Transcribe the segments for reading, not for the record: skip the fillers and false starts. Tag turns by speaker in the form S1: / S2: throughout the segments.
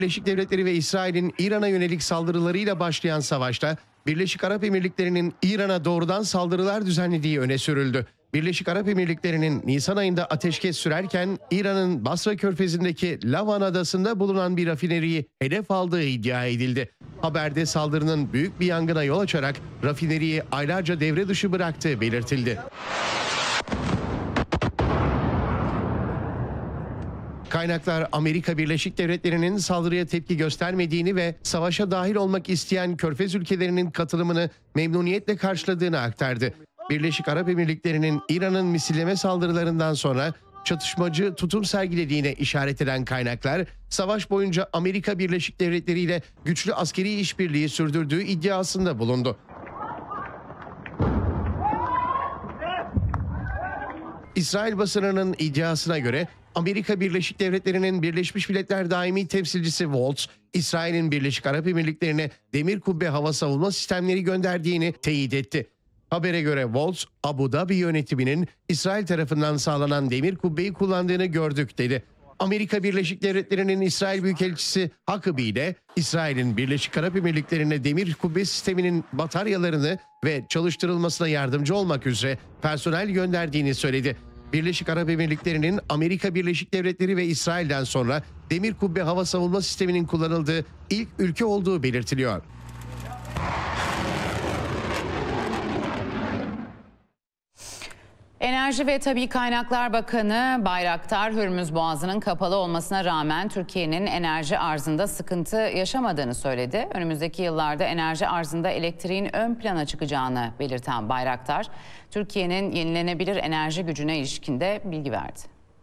S1: Birleşik Devletleri ve İsrail'in İran'a yönelik saldırılarıyla başlayan savaşta Birleşik Arap Emirlikleri'nin İran'a doğrudan saldırılar düzenlediği öne sürüldü. Birleşik Arap Emirlikleri'nin Nisan ayında ateşkes sürerken İran'ın Basra Körfezi'ndeki Lavan Adası'nda bulunan bir rafineriyi hedef aldığı iddia edildi. Haberde saldırının büyük bir yangına yol açarak rafineriyi aylarca devre dışı bıraktığı belirtildi. Kaynaklar Amerika Birleşik Devletleri'nin saldırıya tepki göstermediğini ve savaşa dahil olmak isteyen Körfez ülkelerinin katılımını memnuniyetle karşıladığını aktardı. Birleşik Arap Emirlikleri'nin İran'ın misilleme saldırılarından sonra çatışmacı tutum sergilediğine işaret eden kaynaklar, savaş boyunca Amerika Birleşik Devletleri ile güçlü askeri işbirliği sürdürdüğü iddiasında bulundu. İsrail basınının iddiasına göre Amerika Birleşik Devletleri'nin Birleşmiş Milletler Daimi Temsilcisi Waltz, İsrail'in Birleşik Arap Emirlikleri'ne demir kubbe hava savunma sistemleri gönderdiğini teyit etti. Habere göre Waltz, Abu Dhabi yönetiminin İsrail tarafından sağlanan demir kubbeyi kullandığını gördük dedi. Amerika Birleşik Devletleri'nin İsrail Büyükelçisi Huckabee ile İsrail'in Birleşik Arap Emirlikleri'ne demir kubbe sisteminin bataryalarını ve çalıştırılmasına yardımcı olmak üzere personel gönderdiğini söyledi. Birleşik Arap Emirlikleri'nin Amerika Birleşik Devletleri ve İsrail'den sonra demir kubbe hava savunma sisteminin kullanıldığı ilk ülke olduğu belirtiliyor.
S2: Enerji ve Tabii Kaynaklar Bakanı Bayraktar, Hürmüz Boğazı'nın kapalı olmasına rağmen Türkiye'nin enerji arzında sıkıntı yaşamadığını söyledi. Önümüzdeki yıllarda enerji arzında elektriğin ön plana çıkacağını belirten Bayraktar, Türkiye'nin yenilenebilir enerji gücüne ilişkin de bilgi verdi.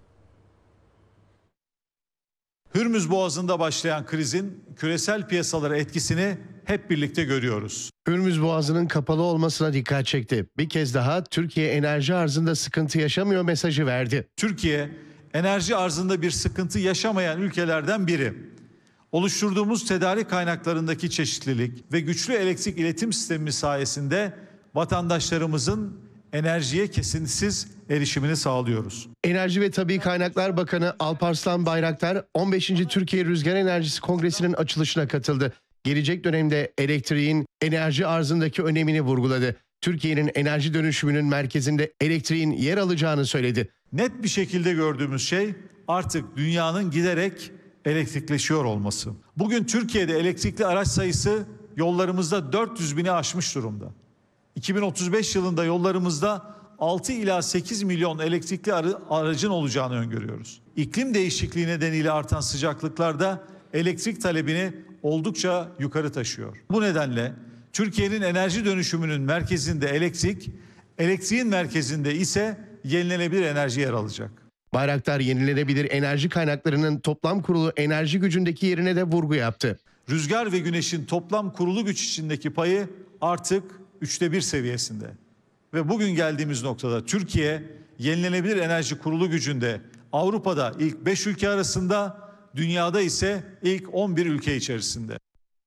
S3: Hürmüz Boğazı'nda başlayan krizin küresel piyasalara etkisini hep birlikte görüyoruz.
S1: Hürmüz Boğazı'nın kapalı olmasına dikkat çekti. Bir kez daha Türkiye enerji arzında sıkıntı yaşamıyor mesajı verdi.
S3: Türkiye enerji arzında bir sıkıntı yaşamayan ülkelerden biri. Oluşturduğumuz tedarik kaynaklarındaki çeşitlilik ve güçlü elektrik iletim sistemi sayesinde vatandaşlarımızın enerjiye kesintisiz erişimini sağlıyoruz.
S1: Enerji ve Tabii Kaynaklar Bakanı Alparslan Bayraktar 15. Türkiye Rüzgar Enerjisi Kongresi'nin açılışına katıldı. Gelecek dönemde elektriğin enerji arzındaki önemini vurguladı. Türkiye'nin enerji dönüşümünün merkezinde elektriğin yer alacağını söyledi.
S3: Net bir şekilde gördüğümüz şey artık dünyanın giderek elektrikleşiyor olması. Bugün Türkiye'de elektrikli araç sayısı yollarımızda 400 bini aşmış durumda. 2035 yılında yollarımızda 6 ila 8 milyon elektrikli aracın olacağını öngörüyoruz. İklim değişikliği nedeniyle artan sıcaklıklar da elektrik talebini oldukça yukarı taşıyor. Bu nedenle Türkiye'nin enerji dönüşümünün merkezinde elektriğin merkezinde ise yenilenebilir enerji yer alacak.
S1: Bayraktar yenilenebilir enerji kaynaklarının toplam kurulu enerji gücündeki yerine de vurgu yaptı.
S3: Rüzgar ve güneşin toplam kurulu güç içindeki payı artık 1/3 seviyesinde. Ve bugün geldiğimiz noktada Türkiye yenilenebilir enerji kurulu gücünde Avrupa'da ilk 5 ülke arasında, dünyada ise ilk 11 ülke içerisinde.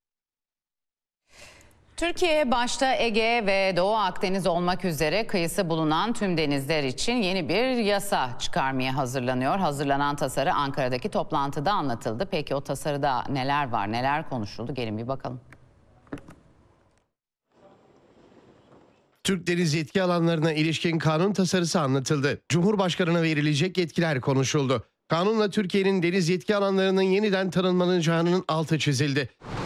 S2: Türkiye başta Ege ve Doğu Akdeniz olmak üzere kıyısı bulunan tüm denizler için yeni bir yasa çıkarmaya hazırlanıyor. Hazırlanan tasarı Ankara'daki toplantıda anlatıldı. Peki o tasarıda neler var, neler konuşuldu? Gelin bir bakalım.
S1: Türk deniz yetki alanlarına ilişkin kanun tasarısı anlatıldı. Cumhurbaşkanına verilecek yetkiler konuşuldu. Kanunla Türkiye'nin deniz yetki alanlarının yeniden tanımlanacağının altı çizildi.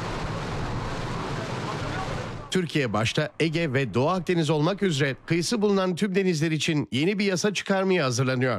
S1: Türkiye başta Ege ve Doğu Akdeniz olmak üzere kıyısı bulunan tüm denizler için yeni bir yasa çıkarmaya hazırlanıyor.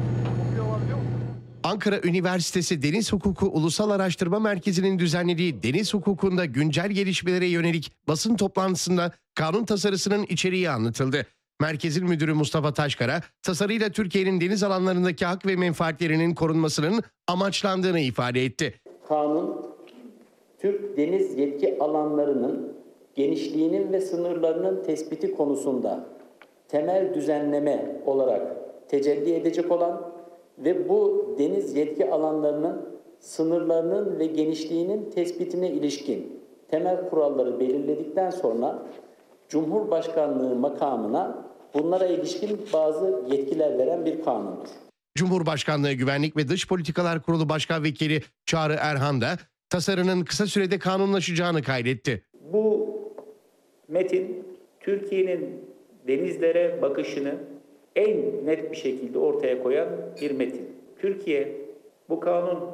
S1: Ankara Üniversitesi Deniz Hukuku Ulusal Araştırma Merkezi'nin düzenlediği deniz hukukunda güncel gelişmelere yönelik basın toplantısında kanun tasarısının içeriği anlatıldı. Merkezin müdürü Mustafa Taşkara, tasarıyla Türkiye'nin deniz alanlarındaki hak ve menfaatlerinin korunmasının amaçlandığını ifade etti.
S4: Kanun, Türk deniz yetki alanlarının genişliğinin ve sınırlarının tespiti konusunda temel düzenleme olarak tecelli edecek olan ve bu deniz yetki alanlarının sınırlarının ve genişliğinin tespitine ilişkin temel kuralları belirledikten sonra Cumhurbaşkanlığı makamına bunlara ilişkin bazı yetkiler veren bir kanundur.
S1: Cumhurbaşkanlığı Güvenlik ve Dış Politikalar Kurulu Başkan Vekili Çağrı Erhan da Tasarının kısa sürede kanunlaşacağını kaydetti.
S4: Bu metin Türkiye'nin denizlere bakışını en net bir şekilde ortaya koyan bir metin. Türkiye bu kanun